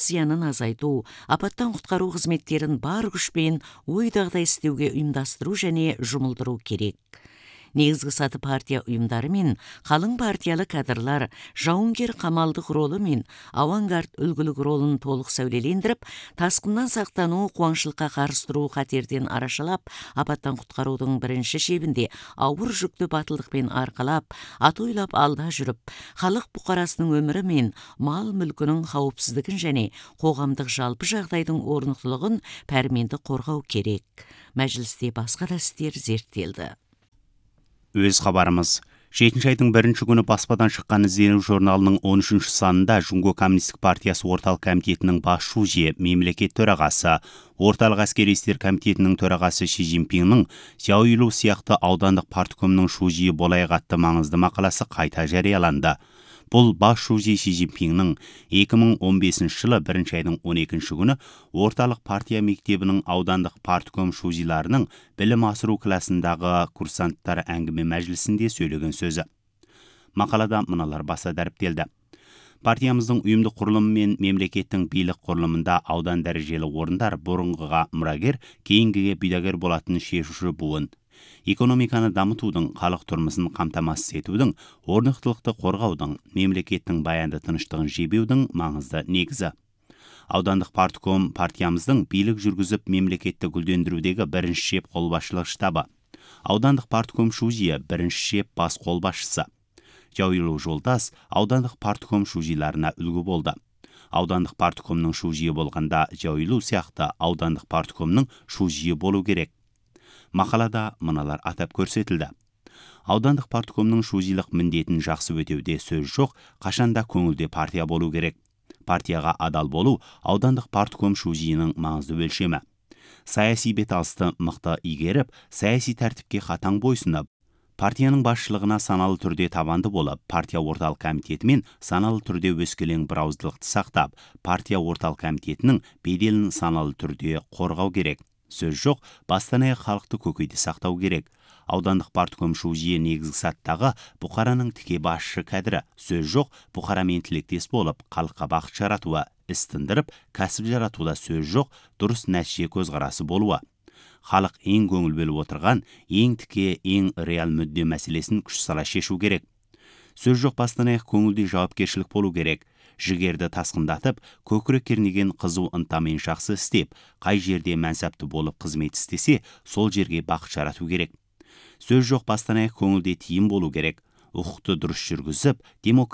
зиянын азайтуу, апаттан куткаруу кызметтерин бар күчпен ойдагыдай истеуге уюмдастыруу және жұмылдыруу керек. Негизги саты партия уюмдары мен калың партиялы кадрлар жауынгер камалдык ролу мен авангард үлгүлүк ролун толук сөйлелендирип, таскындан сактануу, кубаңчылыкка каршы туруу, катерден арашалап, апаттан куткаруудун биринчи шебинде ауыр жүктү батылдыкпен аркалап, атойлап алда жүрүп, халык букарасынын өмүрү мен мал мүлкүнүн кауіпсіздігін және коомдук жалпы жагдайдын орнуктуулугун пәрменді коргоо керек. Мәжілісте басқа да істер зерттелді. Өз хабарымыз. 7 айдың 1 күні баспадан шыққан іздену журналының 13 санында Жунго Коммунистік партиясы орталық комитетінің бас шужи, мемлекет төрағасы, орталық әскери істер комитетінің төрағасы Ши Цзиньпиннің Сяоюйлу сияқты аудандық парткомның шужи болайық атты маңызды мақаласы қайта жарияланды. Бұл бас шужи Ши Цзиньпиннің 2015 жылы 1 айдың 12 күні орталық партия мектебінің аудандық партком шужиларының білім асыру классындағы курсанттар әңгіме мәжілісінде сөйлеген сөзі. Мақалада мыналар баса дәріптелді. Партиямыздың ұйымдық құрылымы мен мемлекеттің билік құрылымында аудан дәрежелі орындар бұрынғыға мұрагер, кейінгіге бидагер болатын шешуші буын. Экономиканы дамытудың, халық тұрмысын қамтамасыз етудің, орнықтылықты қорғаудың, мемлекеттің баянды тыныштығын жебеудің маңызды негізі. Аудандық партком партиямыздың билік жүргізіп мемлекетті гүлдендірудегі бірінші шеп қолбасшылық штабы. Аудандық партком шужия бірінші шеп бас қолбасшысы. Жауилу Жолдас аудандық партком шужиларына үлгі болды. Аудандық парткомның шужие болғанда Жауилу сияқты аудандық парткомның шужие болу керек. Мақалада мыналар атап көрсетілді. Аудандық парткомның шужилық міндетін жақсы өтеуде сөз жоқ, қашанда көңілде партия болу керек. Партияға адал болу аудандық партком шужиінің маңызды өлшемі. Саяси беталысты мықты игеріп, саяси тәртіпке қатаң бойсынып, партияның басшылығына саналы түрде табанды болып, партия орталық комитетімен саналы түрде өскелең бірауыздылықты сақтап, партия орталық комитетінің беделін саналы түрде қорғау керек. Сөз жоқ, бастан аяқ халықты көкейде сақтау керек. Аудандық партком шужие негізгі саттағы Бұқараның тіке басшы кәдірі. Сөз жоқ, Бұқарамен тілектес болып, халыққа бақыт жаратуы, іс тындырып, кәсіп жаратуда сөз жоқ, дұрыс нәтиже көзқарасы болуы. Халық ең көңіл бөліп отырған, ең тіке, ең реал мүдде мәселесін күш сала шешу керек. Сөз жоқ, бастан аяқ көңілде жауапкершілік болу керек. Жігерді тасқындатып, көкірек кернеген қызу ынтамен жақсы істеп, қай жерде мәнсапты болып қызмет істесе, сол жерге бақыт жарату керек. Сөз жоқ, бастан аяқ көңілде тиім болу керек. Құқықты дұрыс жүргізіп,